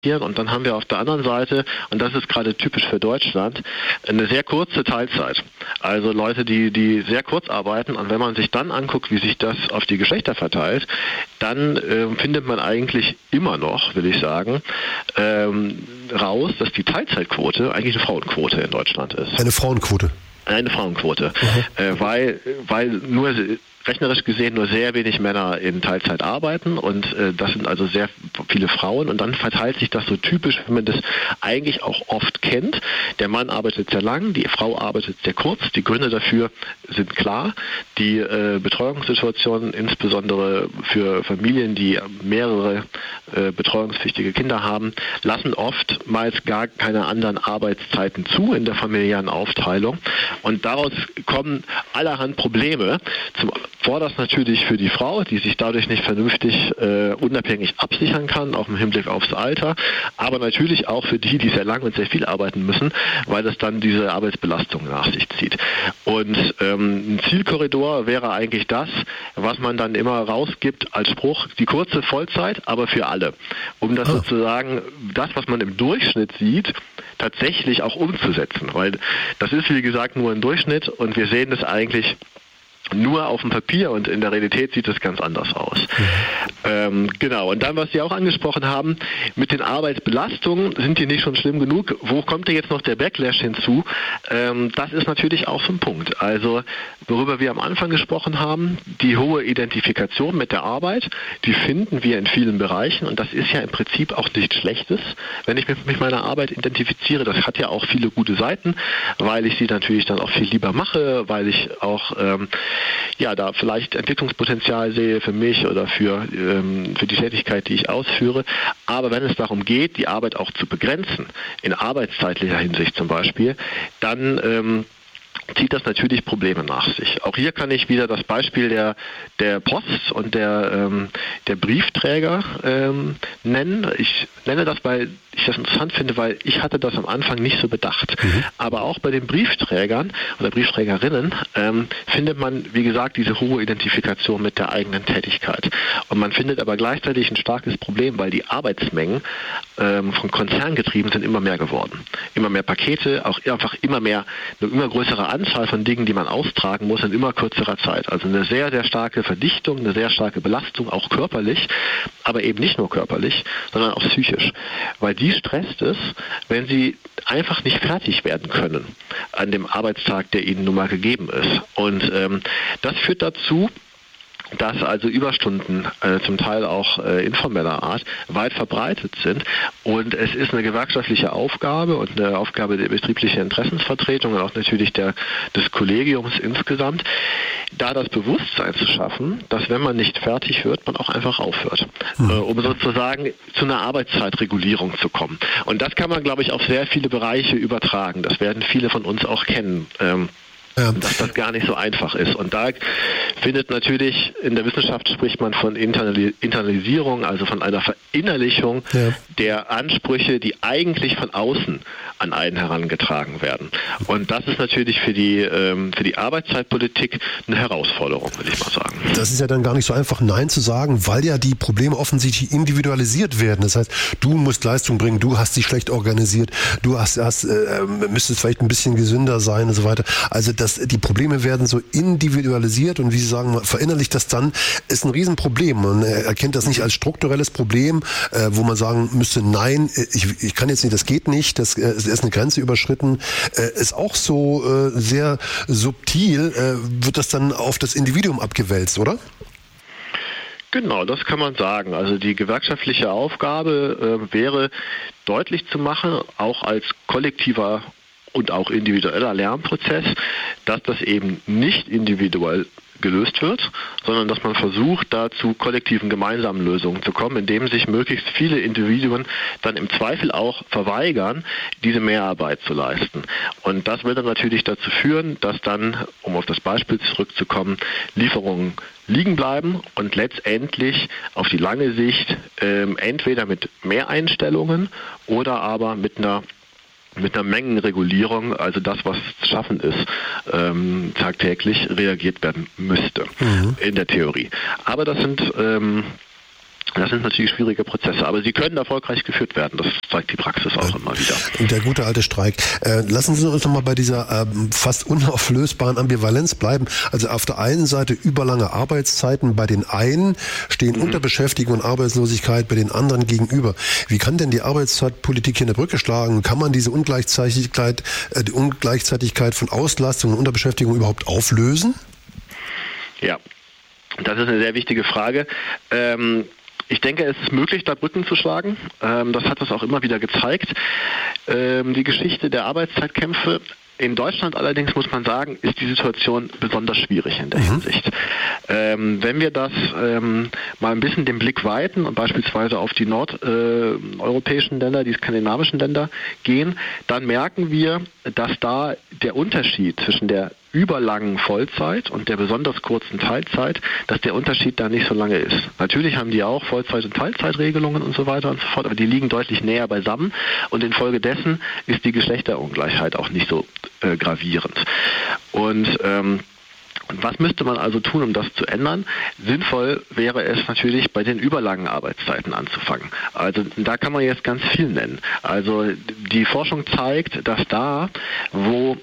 Und dann haben wir auf der anderen Seite, und das ist gerade typisch für Deutschland, eine sehr kurze Teilzeit. Also Leute, die sehr kurz arbeiten. Und wenn man sich dann anguckt, wie sich das auf die Geschlechter verteilt, dann findet man eigentlich immer noch, will ich sagen, raus, dass die Teilzeitquote eigentlich eine Frauenquote in Deutschland ist. Eine Frauenquote? Eine Frauenquote. Weil nur rechnerisch gesehen nur sehr wenig Männer in Teilzeit arbeiten und das sind also sehr viele Frauen und dann verteilt sich das so typisch, wie man das eigentlich auch oft kennt. Der Mann arbeitet sehr lang, die Frau arbeitet sehr kurz. Die Gründe dafür sind klar. Die Betreuungssituationen, insbesondere für Familien, die mehrere betreuungspflichtige Kinder haben, lassen oftmals gar keine anderen Arbeitszeiten zu in der familiären Aufteilung und daraus kommen allerhand Probleme. Zum Vorderst natürlich für die Frau, die sich dadurch nicht vernünftig unabhängig absichern kann, auch im Hinblick aufs Alter, aber natürlich auch für die sehr lang und sehr viel arbeiten müssen, weil das dann diese Arbeitsbelastung nach sich zieht. Und ein Zielkorridor wäre eigentlich das, was man dann immer rausgibt als Spruch, die kurze Vollzeit, aber für alle. Um das sozusagen, das, was man im Durchschnitt sieht, tatsächlich auch umzusetzen. Weil das ist, wie gesagt, nur ein Durchschnitt und wir sehen das eigentlich nur auf dem Papier und in der Realität sieht es ganz anders aus. Genau, und dann, was Sie auch angesprochen haben, mit den Arbeitsbelastungen, sind die nicht schon schlimm genug? Wo kommt denn jetzt noch der Backlash hinzu? Das ist natürlich auch so ein Punkt. Also, worüber wir am Anfang gesprochen haben, die hohe Identifikation mit der Arbeit, die finden wir in vielen Bereichen und das ist ja im Prinzip auch nichts Schlechtes, wenn ich mich mit meiner Arbeit identifiziere. Das hat ja auch viele gute Seiten, weil ich sie natürlich dann auch viel lieber mache, weil ich auch da vielleicht Entwicklungspotenzial sehe für mich oder für die Tätigkeit, die ich ausführe. Aber wenn es darum geht, die Arbeit auch zu begrenzen, in arbeitszeitlicher Hinsicht zum Beispiel, dann zieht das natürlich Probleme nach sich. Auch hier kann ich wieder das Beispiel der Post und der Briefträger nennen. Ich nenne das, weil ich das interessant finde, weil ich hatte das am Anfang nicht so bedacht. Aber auch bei den Briefträgern oder Briefträgerinnen findet man, wie gesagt, diese hohe Identifikation mit der eigenen Tätigkeit. Und man findet aber gleichzeitig ein starkes Problem, weil die Arbeitsmengen von Konzernen getrieben sind immer mehr geworden. Immer mehr Pakete, auch einfach eine immer größere Anzahl von Dingen, die man austragen muss in immer kürzerer Zeit. Also eine sehr, sehr starke Verdichtung, eine sehr starke Belastung, auch körperlich, aber eben nicht nur körperlich, sondern auch psychisch. Weil die stresst es, wenn sie einfach nicht fertig werden können an dem Arbeitstag, der ihnen nun mal gegeben ist. Und das führt dazu, dass also Überstunden zum Teil auch informeller Art weit verbreitet sind und es ist eine gewerkschaftliche Aufgabe und eine Aufgabe der betrieblichen Interessensvertretung und auch natürlich des Kollegiums insgesamt, da das Bewusstsein zu schaffen, dass wenn man nicht fertig wird, man auch einfach aufhört, um sozusagen zu einer Arbeitszeitregulierung zu kommen. Und das kann man, glaube ich, auf sehr viele Bereiche übertragen. Das werden viele von uns auch kennen. Dass das gar nicht so einfach ist. Und da findet natürlich, in der Wissenschaft spricht man von Internalisierung, also von einer Verinnerlichung der Ansprüche, die eigentlich von außen an einen herangetragen werden. Und das ist natürlich für die Arbeitszeitpolitik eine Herausforderung, würde ich mal sagen. Das ist ja dann gar nicht so einfach, Nein zu sagen, weil ja die Probleme offensichtlich individualisiert werden. Das heißt, du musst Leistung bringen, du hast dich schlecht organisiert, du müsstest vielleicht ein bisschen gesünder sein und so weiter. Also die Probleme werden so individualisiert und wie Sie sagen, man verinnerlicht das dann, ist ein Riesenproblem. Man erkennt das nicht als strukturelles Problem, wo man sagen müsste, nein, ich kann jetzt nicht, das geht nicht, das ist eine Grenze überschritten. Ist auch so sehr subtil, wird das dann auf das Individuum abgewälzt, oder? Genau, das kann man sagen. Also die gewerkschaftliche Aufgabe wäre deutlich zu machen, auch als kollektiver und auch individueller Lernprozess, dass das eben nicht individuell gelöst wird, sondern dass man versucht, da zu kollektiven gemeinsamen Lösungen zu kommen, indem sich möglichst viele Individuen dann im Zweifel auch verweigern, diese Mehrarbeit zu leisten. Und das wird dann natürlich dazu führen, dass dann, um auf das Beispiel zurückzukommen, Lieferungen liegen bleiben und letztendlich auf die lange Sicht entweder mit Mehreinstellungen oder aber mit einer Mengenregulierung, also das, was zu schaffen ist, tagtäglich reagiert werden müsste in der Theorie. Aber das sind Ja. Das sind natürlich schwierige Prozesse, aber sie können erfolgreich geführt werden. Das zeigt die Praxis auch immer wieder. Der gute alte Streik. Lassen Sie uns noch mal bei dieser fast unauflösbaren Ambivalenz bleiben. Also auf der einen Seite überlange Arbeitszeiten, bei den einen stehen Unterbeschäftigung und Arbeitslosigkeit bei den anderen gegenüber. Wie kann denn die Arbeitszeitpolitik hier eine Brücke schlagen? Kann man diese Ungleichzeitigkeit von Auslastung und Unterbeschäftigung überhaupt auflösen? Ja, das ist eine sehr wichtige Frage. Ich denke, es ist möglich, da Brücken zu schlagen. Das hat es auch immer wieder gezeigt. Die Geschichte der Arbeitszeitkämpfe in Deutschland allerdings, muss man sagen, ist die Situation besonders schwierig in der Hinsicht. Wenn wir das mal ein bisschen den Blick weiten und beispielsweise auf die nordeuropäischen Länder, die skandinavischen Länder gehen, dann merken wir, dass da der Unterschied zwischen der überlangen Vollzeit und der besonders kurzen Teilzeit, dass der Unterschied da nicht so lange ist. Natürlich haben die auch Vollzeit- und Teilzeitregelungen und so weiter und so fort, aber die liegen deutlich näher beisammen und infolgedessen ist die Geschlechterungleichheit auch nicht so gravierend. Und was müsste man also tun, um das zu ändern? Sinnvoll wäre es natürlich, bei den überlangen Arbeitszeiten anzufangen. Also da kann man jetzt ganz viel nennen. Also die Forschung zeigt, dass da, wo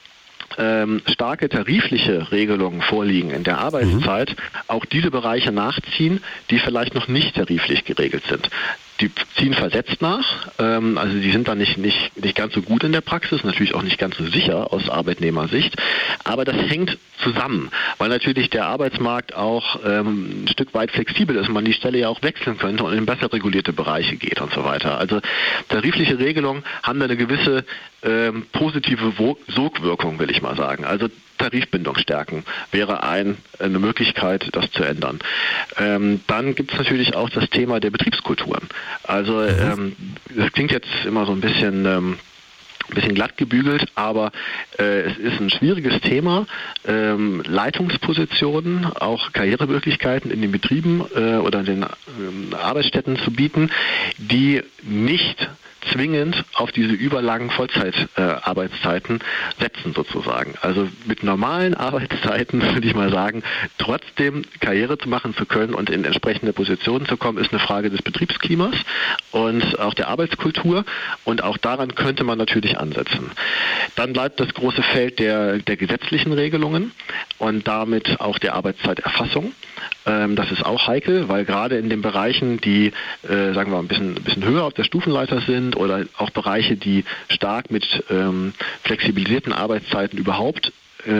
starke tarifliche Regelungen vorliegen in der Arbeitszeit, auch diese Bereiche nachziehen, die vielleicht noch nicht tariflich geregelt sind. Die ziehen versetzt nach, also die sind dann nicht ganz so gut in der Praxis, natürlich auch nicht ganz so sicher aus Arbeitnehmersicht, aber das hängt zusammen, weil natürlich der Arbeitsmarkt auch ein Stück weit flexibel ist und man die Stelle ja auch wechseln könnte und in besser regulierte Bereiche geht und so weiter. Also tarifliche Regelungen haben da eine gewisse positive Sogwirkung, will ich mal sagen. Also Tarifbindung stärken wäre eine Möglichkeit, das zu ändern. Dann gibt es natürlich auch das Thema der Betriebskulturen. Also das klingt jetzt immer so ein bisschen glatt gebügelt, aber es ist ein schwieriges Thema, Leitungspositionen, auch Karrieremöglichkeiten in den Betrieben oder in den Arbeitsstätten zu bieten, die nicht zwingend auf diese überlangen Vollzeitarbeitszeiten setzen sozusagen. Also mit normalen Arbeitszeiten, würde ich mal sagen, trotzdem Karriere zu machen zu können und in entsprechende Positionen zu kommen, ist eine Frage des Betriebsklimas und auch der Arbeitskultur und auch daran könnte man natürlich ansetzen. Dann bleibt das große Feld der gesetzlichen Regelungen und damit auch der Arbeitszeiterfassung. Das ist auch heikel, weil gerade in den Bereichen, die, sagen wir mal, ein bisschen höher auf der Stufenleiter sind oder auch Bereiche, die stark mit flexibilisierten Arbeitszeiten überhaupt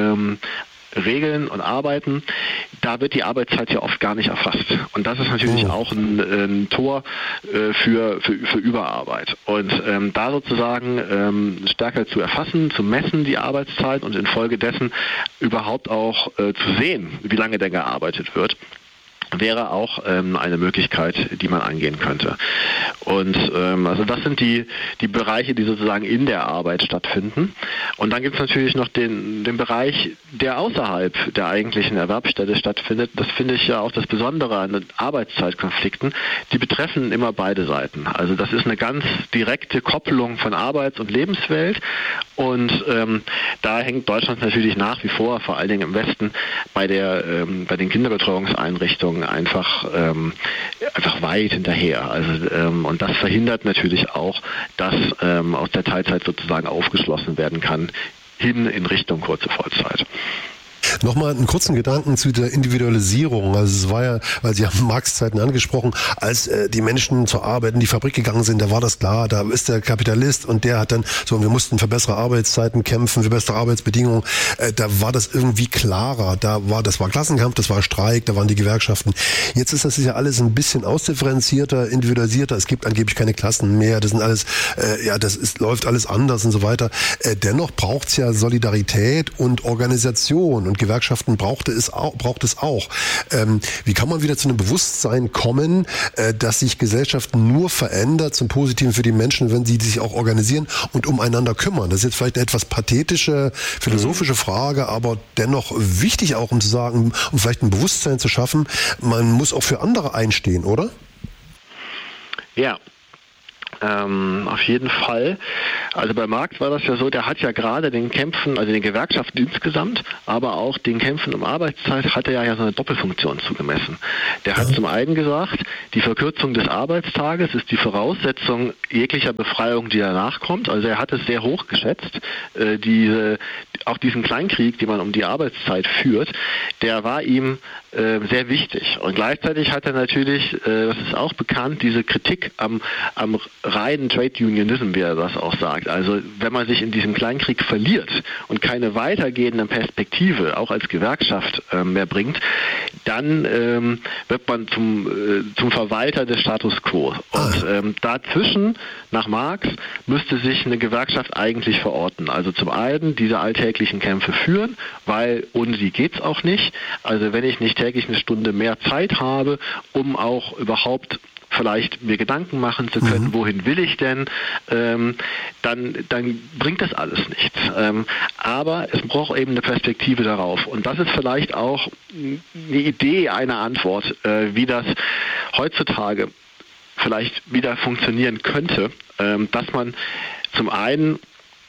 regeln und arbeiten, da wird die Arbeitszeit ja oft gar nicht erfasst. Und das ist natürlich auch ein Tor für Überarbeit. Und da sozusagen stärker zu erfassen, zu messen die Arbeitszeit und infolgedessen überhaupt auch zu sehen, wie lange denn gearbeitet wird, wäre auch eine Möglichkeit, die man angehen könnte. Und also das sind die Bereiche, die sozusagen in der Arbeit stattfinden. Und dann gibt es natürlich noch den Bereich, der außerhalb der eigentlichen Erwerbsstelle stattfindet. Das finde ich ja auch das Besondere an den Arbeitszeitkonflikten. Die betreffen immer beide Seiten. Also das ist eine ganz direkte Koppelung von Arbeits- und Lebenswelt. Und da hängt Deutschland natürlich nach wie vor, vor allen Dingen im Westen, bei den Kinderbetreuungseinrichtungen einfach weit hinterher. Also und das verhindert natürlich auch, dass aus der Teilzeit sozusagen aufgeschlossen werden kann hin in Richtung kurze Vollzeit. Nochmal einen kurzen Gedanken zu der Individualisierung. Also es war ja, weil Sie haben Marx-Zeiten angesprochen, als die Menschen zur Arbeit in die Fabrik gegangen sind, da war das klar, da ist der Kapitalist und der hat dann so, wir mussten für bessere Arbeitszeiten kämpfen, für bessere Arbeitsbedingungen. Da war das irgendwie klarer. Das war Klassenkampf, das war Streik, da waren die Gewerkschaften. Jetzt ist das ja alles ein bisschen ausdifferenzierter, individualisierter. Es gibt angeblich keine Klassen mehr. Das sind alles, läuft alles anders und so weiter. Dennoch braucht es ja Solidarität und Organisation. Und Gewerkschaften braucht es auch. Wie kann man wieder zu einem Bewusstsein kommen, dass sich Gesellschaften nur verändert zum Positiven für die Menschen, wenn sie sich auch organisieren und umeinander kümmern? Das ist jetzt vielleicht eine etwas pathetische, philosophische Frage, aber dennoch wichtig auch, um zu sagen, um vielleicht ein Bewusstsein zu schaffen, man muss auch für andere einstehen, oder? Ja. Auf jeden Fall. Also bei Marx war das ja so, der hat ja gerade den Kämpfen, also den Gewerkschaften insgesamt, aber auch den Kämpfen um Arbeitszeit, hat er ja so eine Doppelfunktion zugemessen. Der hat zum einen gesagt, die Verkürzung des Arbeitstages ist die Voraussetzung jeglicher Befreiung, die danach kommt. Also er hat es sehr hoch geschätzt, auch diesen Kleinkrieg, den man um die Arbeitszeit führt, der war ihm sehr wichtig. Und gleichzeitig hat er natürlich, das ist auch bekannt, diese Kritik am reinen Trade Unionism, wie er das auch sagt. Also wenn man sich in diesem Kleinkrieg verliert und keine weitergehende Perspektive auch als Gewerkschaft mehr bringt, dann wird man zum Verwalter des Status quo. Und dazwischen, nach Marx, müsste sich eine Gewerkschaft eigentlich verorten. Also zum einen diese alltäglichen Kämpfe führen, weil ohne die geht es auch nicht. Also wenn ich nicht täglich eine Stunde mehr Zeit habe, um auch überhaupt vielleicht mir Gedanken machen zu können, wohin will ich denn, dann bringt das alles nichts. Aber es braucht eben eine Perspektive darauf. Und das ist vielleicht auch eine Idee einer Antwort, wie das heutzutage vielleicht wieder funktionieren könnte, dass man zum einen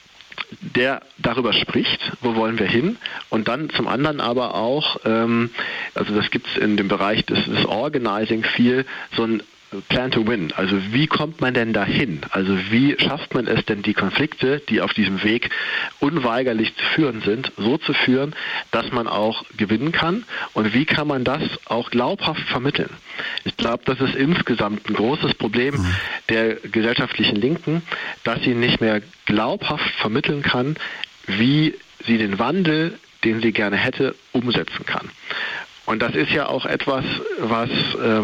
darüber spricht, wo wollen wir hin, und dann zum anderen aber auch, also das gibt es in dem Bereich des Organizing viel, so ein Plan to win. Also wie kommt man denn dahin? Also wie schafft man es denn, die Konflikte, die auf diesem Weg unweigerlich zu führen sind, so zu führen, dass man auch gewinnen kann? Und wie kann man das auch glaubhaft vermitteln? Ich glaube, das ist insgesamt ein großes Problem der gesellschaftlichen Linken, dass sie nicht mehr glaubhaft vermitteln kann, wie sie den Wandel, den sie gerne hätte, umsetzen kann. Und das ist ja auch etwas, was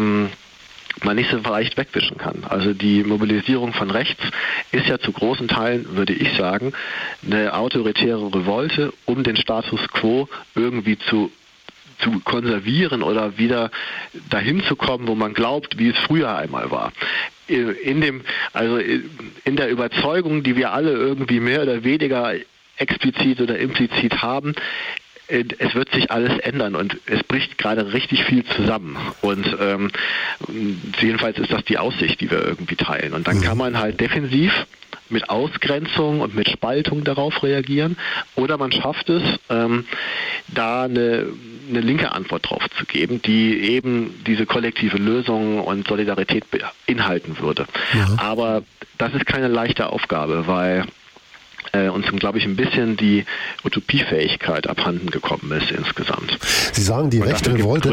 man nicht so leicht wegwischen kann. Also die Mobilisierung von rechts ist ja zu großen Teilen, würde ich sagen, eine autoritäre Revolte, um den Status quo irgendwie zu konservieren oder wieder dahin zu kommen, wo man glaubt, wie es früher einmal war. In der Überzeugung, die wir alle irgendwie mehr oder weniger explizit oder implizit haben, es wird sich alles ändern und es bricht gerade richtig viel zusammen. Und jedenfalls ist das die Aussicht, die wir irgendwie teilen. Und dann kann man halt defensiv mit Ausgrenzung und mit Spaltung darauf reagieren, oder man schafft es, da eine linke Antwort drauf zu geben, die eben diese kollektive Lösung und Solidarität beinhalten würde. Ja. Aber das ist keine leichte Aufgabe, weil uns, glaube ich, ein bisschen die Utopiefähigkeit abhanden gekommen ist insgesamt. Sie sagen, die rechte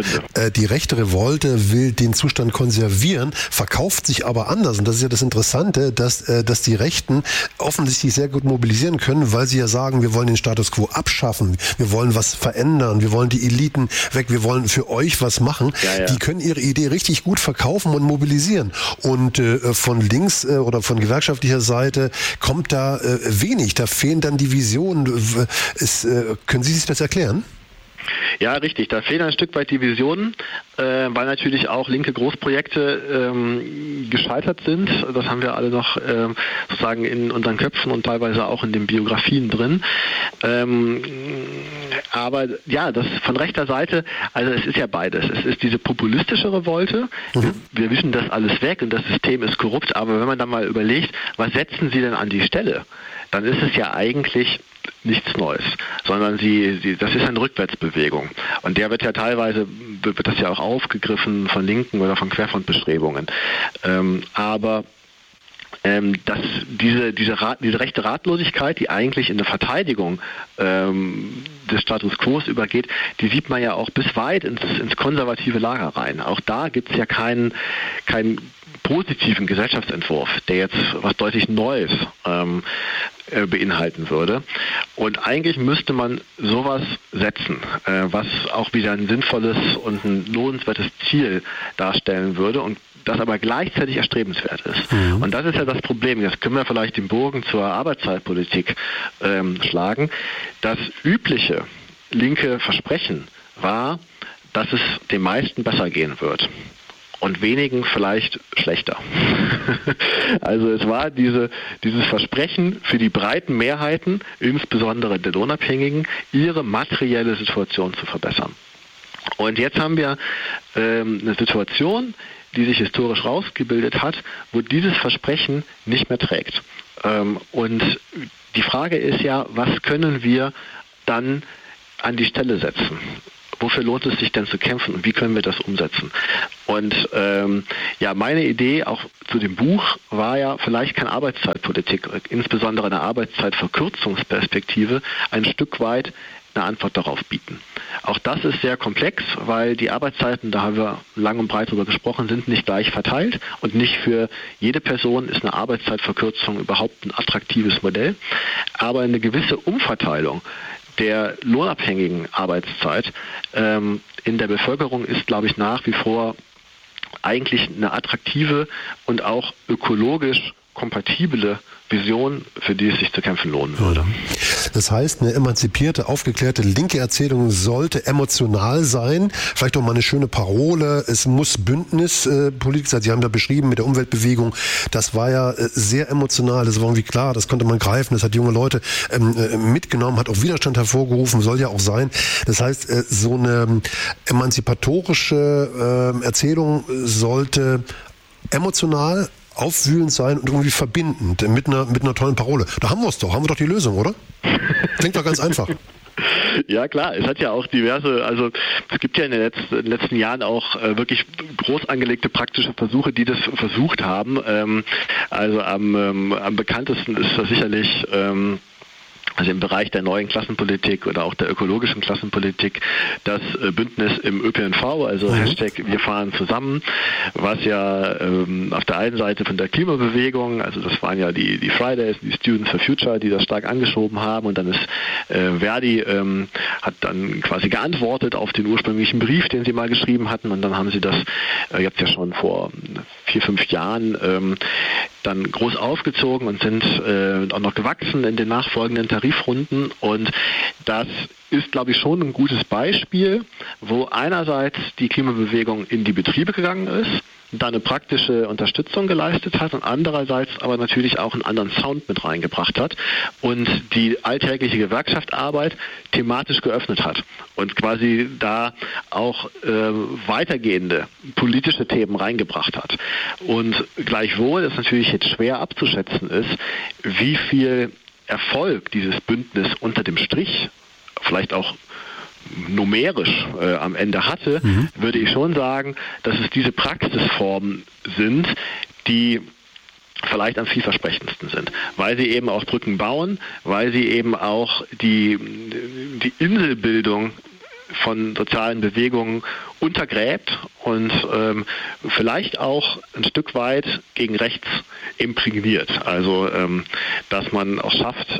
Revolte will den Zustand konservieren, verkauft sich aber anders. Und das ist ja das Interessante, dass die Rechten offensichtlich sehr gut mobilisieren können, weil sie ja sagen, wir wollen den Status quo abschaffen, wir wollen was verändern, wir wollen die Eliten weg, wir wollen für euch was machen. Ja. Die können ihre Idee richtig gut verkaufen und mobilisieren. Und von links oder von gewerkschaftlicher Seite kommt da wenig. Da fehlen dann die Visionen. Können Sie sich das erklären? Ja, richtig. Da fehlen ein Stück weit die Visionen, weil natürlich auch linke Großprojekte gescheitert sind. Das haben wir alle noch sozusagen in unseren Köpfen und teilweise auch in den Biografien drin. Aber ja, das von rechter Seite, also es ist ja beides. Es ist diese populistische Revolte. Wir wischen das alles weg und das System ist korrupt. Aber wenn man dann mal überlegt, was setzen Sie denn an die Stelle, dann ist es ja eigentlich nichts Neues, sondern das ist eine Rückwärtsbewegung. Und der wird ja teilweise, wird das ja auch aufgegriffen von Linken oder von Querfrontbestrebungen. Aber diese rechte Ratlosigkeit, die eigentlich in eine Verteidigung des Status Quo übergeht, die sieht man ja auch bis weit ins konservative Lager rein. Auch da gibt es ja keinen positiven Gesellschaftsentwurf, der jetzt was deutlich Neues beinhalten würde. Und eigentlich müsste man sowas setzen, was auch wieder ein sinnvolles und ein lohnenswertes Ziel darstellen würde und das aber gleichzeitig erstrebenswert ist. Und das ist ja das Problem. Jetzt können wir vielleicht den Bogen zur Arbeitszeitpolitik schlagen. Das übliche linke Versprechen war, dass es den meisten besser gehen wird. Und wenigen vielleicht schlechter. Also es war dieses Versprechen für die breiten Mehrheiten, insbesondere der Lohnabhängigen, ihre materielle Situation zu verbessern. Und jetzt haben wir eine Situation, die sich historisch rausgebildet hat, wo dieses Versprechen nicht mehr trägt. Und die Frage ist ja, was können wir dann an die Stelle setzen? Wofür lohnt es sich denn zu kämpfen und wie können wir das umsetzen? Und meine Idee auch zu dem Buch war ja vielleicht keine Arbeitszeitpolitik, insbesondere eine Arbeitszeitverkürzungsperspektive, ein Stück weit eine Antwort darauf bieten. Auch das ist sehr komplex, weil die Arbeitszeiten, da haben wir lang und breit drüber gesprochen, sind nicht gleich verteilt und nicht für jede Person ist eine Arbeitszeitverkürzung überhaupt ein attraktives Modell. Aber eine gewisse Umverteilung der lohnabhängigen Arbeitszeit in der Bevölkerung ist, glaube ich, nach wie vor eigentlich eine attraktive und auch ökologisch kompatible Vision, für die es sich zu kämpfen lohnen würde. Das heißt, eine emanzipierte, aufgeklärte linke Erzählung sollte emotional sein. Vielleicht auch mal eine schöne Parole. Es muss Bündnispolitik sein. Sie haben da beschrieben mit der Umweltbewegung. Das war ja sehr emotional. Das war irgendwie klar. Das konnte man greifen. Das hat junge Leute mitgenommen, hat auch Widerstand hervorgerufen. Soll ja auch sein. Das heißt, so eine emanzipatorische Erzählung sollte emotional aufwühlend sein und irgendwie verbindend mit einer tollen Parole. Da haben wir es doch. Haben wir doch die Lösung, oder? Klingt doch ganz einfach. Ja klar, es hat ja auch also es gibt ja in den letzten Jahren auch wirklich groß angelegte praktische Versuche, die das versucht haben. Also am bekanntesten ist das sicherlich also im Bereich der neuen Klassenpolitik oder auch der ökologischen Klassenpolitik, das Bündnis im ÖPNV, also Hashtag Wir fahren zusammen, was ja auf der einen Seite von der Klimabewegung, also das waren ja die Fridays, die Students for Future, die das stark angeschoben haben, und dann ist Verdi hat dann quasi geantwortet auf den ursprünglichen Brief, den sie mal geschrieben hatten, und dann haben sie das jetzt ja schon vor 4-5 Jahren dann groß aufgezogen und sind auch noch gewachsen in den nachfolgenden Tarifrunden, und das ist, glaube ich, schon ein gutes Beispiel, wo einerseits die Klimabewegung in die Betriebe gegangen ist, da eine praktische Unterstützung geleistet hat und andererseits aber natürlich auch einen anderen Sound mit reingebracht hat und die alltägliche Gewerkschaftsarbeit thematisch geöffnet hat und quasi da auch weitergehende politische Themen reingebracht hat. Und gleichwohl ist natürlich jetzt schwer abzuschätzen ist, wie viel Erfolg dieses Bündnis unter dem Strich, vielleicht auch numerisch am Ende hatte, würde ich schon sagen, dass es diese Praxisformen sind, die vielleicht am vielversprechendsten sind, weil sie eben auch Brücken bauen, weil sie eben auch die Inselbildung von sozialen Bewegungen untergräbt und vielleicht auch ein Stück weit gegen rechts imprägniert. Also dass man auch schafft,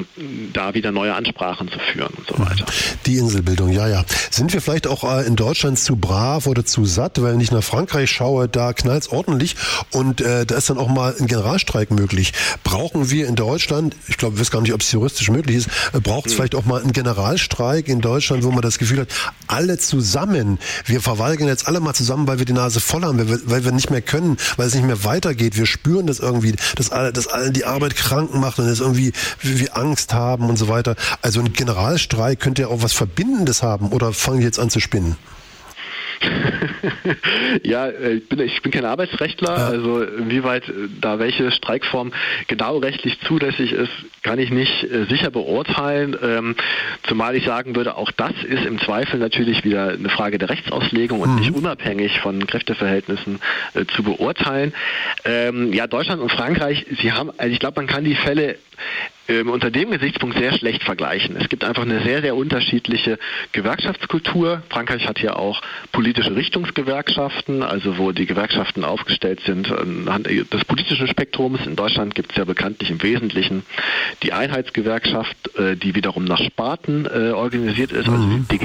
da wieder neue Ansprachen zu führen und so weiter. Die Inselbildung, ja. Sind wir vielleicht auch in Deutschland zu brav oder zu satt? Weil wenn ich nach Frankreich schaue, da knallt es ordentlich und da ist dann auch mal ein Generalstreik möglich. Brauchen wir in Deutschland, ich glaube, ich weiß gar nicht, ob es juristisch möglich ist, braucht es vielleicht auch mal einen Generalstreik in Deutschland, wo man das Gefühl hat, alle zusammen, wir verwalten jetzt alle mal zusammen, weil wir die Nase voll haben, weil wir nicht mehr können, weil es nicht mehr weitergeht. Wir spüren das irgendwie, dass alle die Arbeit krank macht und dass irgendwie wir Angst haben und so weiter. Also ein Generalstreik könnte ja auch was Verbindendes haben, oder fange ich jetzt an zu spinnen? Ja, ich bin kein Arbeitsrechtler, also inwieweit da welche Streikform genau rechtlich zulässig ist, kann ich nicht sicher beurteilen, zumal ich sagen würde, auch das ist im Zweifel natürlich wieder eine Frage der Rechtsauslegung und nicht unabhängig von Kräfteverhältnissen zu beurteilen. Ja, Deutschland und Frankreich, also ich glaube, man kann die Fälle unter dem Gesichtspunkt sehr schlecht vergleichen. Es gibt einfach eine sehr, sehr unterschiedliche Gewerkschaftskultur. Frankreich hat hier auch politische Richtungsgewerkschaften, also wo die Gewerkschaften aufgestellt sind anhand des politischen Spektrums. In Deutschland gibt es ja bekanntlich im Wesentlichen die Einheitsgewerkschaft, die wiederum nach Sparten organisiert ist, also die